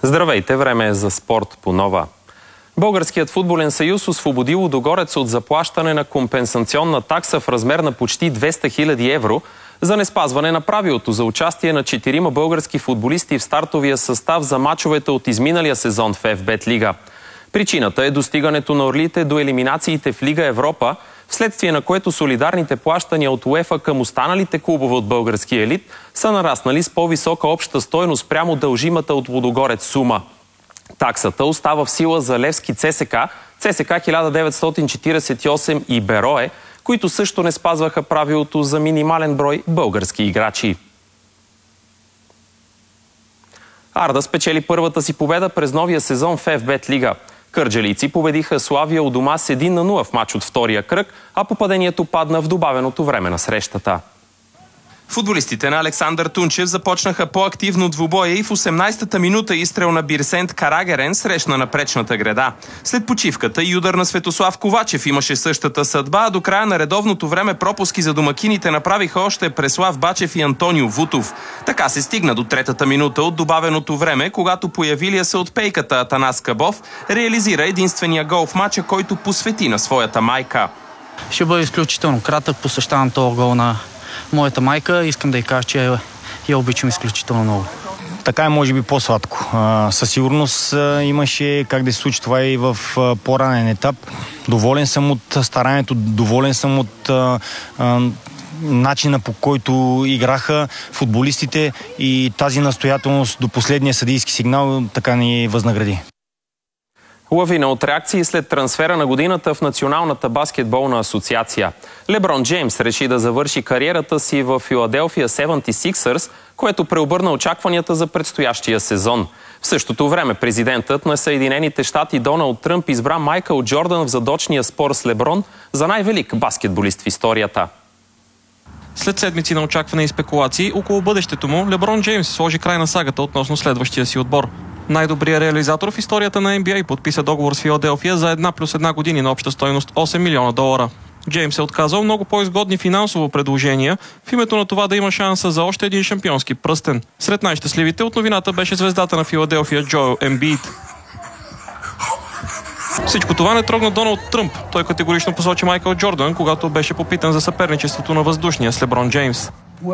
Здравейте, време е за спорт по нова. Българският футболен съюз освободил Лудогорец от заплащане на компенсационна такса в размер на почти 200 000 евро за неспазване на правилото за участие на 4 български футболисти в стартовия състав за мачовете от изминалия сезон в ФБ Лига. Причината е достигането на орлите до елиминациите в Лига Европа, вследствие на което солидарните плащания от УЕФА към останалите клубове от българския елит са нараснали с по-висока обща стойност прямо дължимата от Лудогорец сума. Таксата остава в сила за Левски ЦСК, ЦСК 1948 и Берое, които също не спазваха правилото за минимален брой български играчи. Арда спечели първата си победа през новия сезон в ФБ Лига. Кърджалийци победиха Славия у дома с 1-0 в мач от втория кръг, а попадението падна в добавеното време на срещата. Футболистите на Александър Тунчев започнаха по-активно двубоя и в 18-та минута изстрел на Бирсент Карагерен срещна напречната града. След почивката и удар на Светослав Ковачев имаше същата съдба, а до края на редовното време пропуски за домакините направиха още Преслав Бачев и Антонио Вутов. Така се стигна до третата минута от добавеното време, когато появилия се от пейката Атанас Кабов реализира единствения гол в мача, който посвети на своята майка. Ще бъде изключително кратък, посещавам този гол на моята майка. Искам да й кажа, че я обичам изключително много. Така е, може би по-сладко. Със сигурност имаше как да се случи това и в по-ранен етап. Доволен съм от старанието, доволен съм от начина, по който играха футболистите и тази настоятелност до последния съдийски сигнал така ни възнагради. Лавина от реакции след трансфера на годината в Националната баскетболна асоциация. Леброн Джеймс реши да завърши кариерата си в Филаделфия 76ers, което преобърна очакванията за предстоящия сезон. В същото време президентът на Съединените щати Доналд Тръмп избра Майкъл Джордан в задочния спор с Леброн за най-велик баскетболист в историята. След седмици на очакване и спекулации около бъдещето му, Леброн Джеймс сложи край на сагата относно следващия си отбор. Най-добрият реализатор в историята на NBA подписа договор с Филаделфия за 1+1 години на обща стойност $8 милиона. Джеймс е отказал много по-изгодни финансово предложения в името на това да има шанса за още един шампионски пръстен. Сред най-щастливите от новината беше звездата на Филаделфия Джоел Ембийд. Всичко това не трогна Доналд Тръмп. Той категорично посочи Майкъл Джордан, когато беше попитан за съперничеството на въздушния с Леброн Джеймс.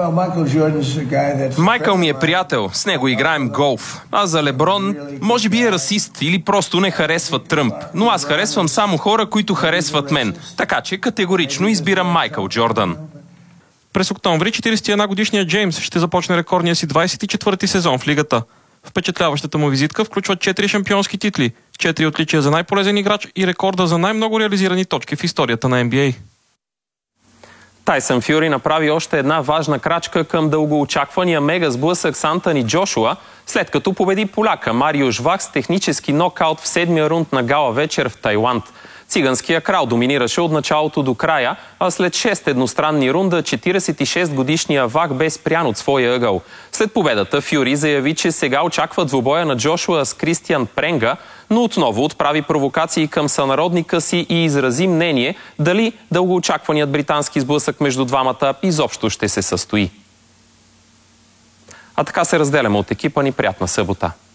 Майкъл ми е приятел, с него играем голф. А за Леброн, може би е расист или просто не харесва Тръмп. Но аз харесвам само хора, които харесват мен. Така че категорично избирам Майкъл Джордан. През октомври 41-годишният Джеймс ще започне рекордния си 24-ти сезон в лигата. Впечатляващата му визитка включва 4 шампионски титли, 4 отличия за най-полезен играч и рекорда за най-много реализирани точки в историята на NBA. Тайсън Фюри направи още една важна крачка към дългоочаквания мега сблъсък с Антони Джошуа, след като победи поляка Мариуш Вах с технически нокаут в 7-я рунд на гала вечер в Тайланд. Циганския крал доминираше от началото до края, а след 6 едностранни рунда 46-годишния Вах бе спрян от своя ъгъл. След победата Фюри заяви, че сега очаква двубоя на Джошуа с Кристиан Пренга, но отново отправи провокации към сънародника си и изрази мнение дали дългоочакваният британски сблъсък между двамата изобщо ще се състои. А така се разделяме от екипа ни. Приятна събота!